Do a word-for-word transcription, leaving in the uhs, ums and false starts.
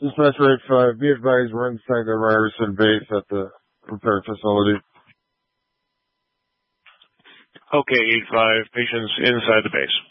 Dispatcher eight five, be advised we're inside the Ryerson base at the repair facility. Okay, eight five, patients inside the base.